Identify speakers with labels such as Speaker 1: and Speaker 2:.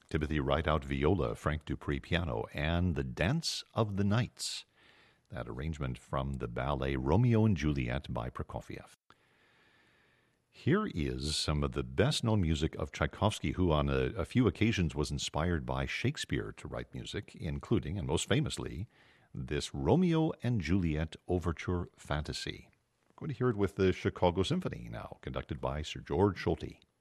Speaker 1: Timothy Rideout viola, Frank Dupree piano, and The Dance of the Nights, that arrangement from the ballet Romeo and Juliet by Prokofiev. Here is some of the best-known music of Tchaikovsky, who on a few occasions was inspired by Shakespeare to write music, including, and most famously, this Romeo and Juliet Overture Fantasy. We're going to hear it with the Chicago Symphony now, conducted by Sir George Solti.